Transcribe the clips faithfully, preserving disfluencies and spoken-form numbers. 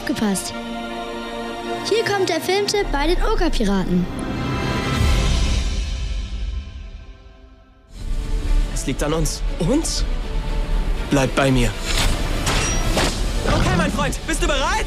aufgepasst. Hier kommt der Filmtipp bei den Okerpiraten. Es liegt an uns. Uns? Bleib bei mir. Okay, mein Freund, bist du bereit?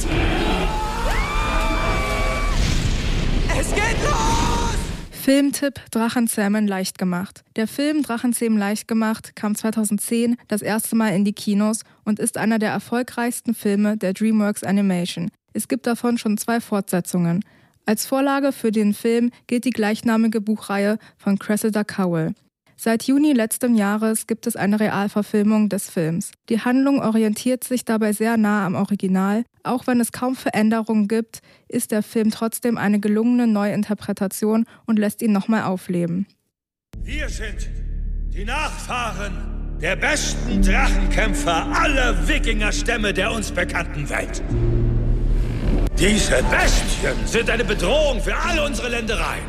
Es geht los! Filmtipp Drachenzähmen leicht gemacht. Der Film Drachenzähmen leicht gemacht kam zweitausendzehn das erste Mal in die Kinos und ist einer der erfolgreichsten Filme der DreamWorks Animation. Es gibt davon schon zwei Fortsetzungen. Als Vorlage für den Film gilt die gleichnamige Buchreihe von Cressida Cowell. Seit Juni letzten Jahres gibt es eine Realverfilmung des Films. Die Handlung orientiert sich dabei sehr nah am Original. Auch wenn es kaum Veränderungen gibt, ist der Film trotzdem eine gelungene Neuinterpretation und lässt ihn nochmal aufleben. Wir sind die Nachfahren der besten Drachenkämpfer aller Wikingerstämme der uns bekannten Welt. Diese Bestien sind eine Bedrohung für alle unsere Ländereien.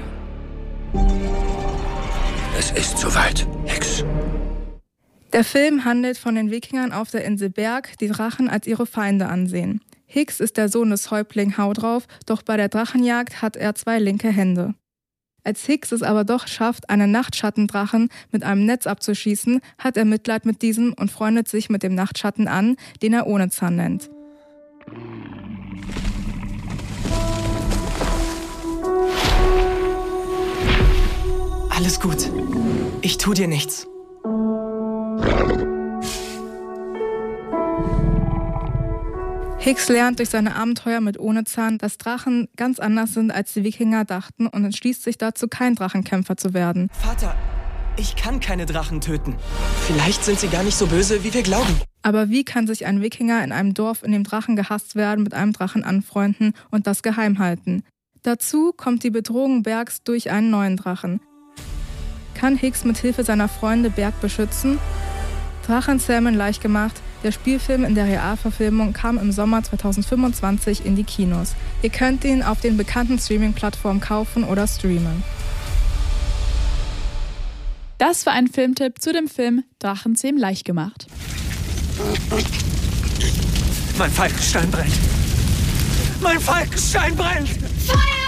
Es ist soweit, Hex. Der Film handelt von den Wikingern auf der Insel Berg, die Drachen als ihre Feinde ansehen. Hicks ist der Sohn des Häuptling Haudrauf, doch bei der Drachenjagd hat er zwei linke Hände. Als Hicks es aber doch schafft, einen Nachtschattendrachen mit einem Netz abzuschießen, hat er Mitleid mit diesem und freundet sich mit dem Nachtschatten an, den er Ohnezahn nennt. Alles gut. Ich tu dir nichts. Hicks lernt durch seine Abenteuer mit Ohnezahn, dass Drachen ganz anders sind, als die Wikinger dachten und entschließt sich dazu, kein Drachenkämpfer zu werden. Vater, ich kann keine Drachen töten. Vielleicht sind sie gar nicht so böse, wie wir glauben. Aber wie kann sich ein Wikinger in einem Dorf, in dem Drachen gehasst werden, mit einem Drachen anfreunden und das geheim halten? Dazu kommt die Bedrohung Bergs durch einen neuen Drachen. Kann Hicks mit Hilfe seiner Freunde Berg beschützen? Drachenzähmen leicht gemacht. Der Spielfilm in der Realverfilmung kam im Sommer zweitausendfünfundzwanzig in die Kinos. Ihr könnt ihn auf den bekannten Streaming-Plattformen kaufen oder streamen. Das war ein Filmtipp zu dem Film Drachenzähmen leicht gemacht. Mein Falkenstein brennt. Mein Falkenstein brennt. Feuer!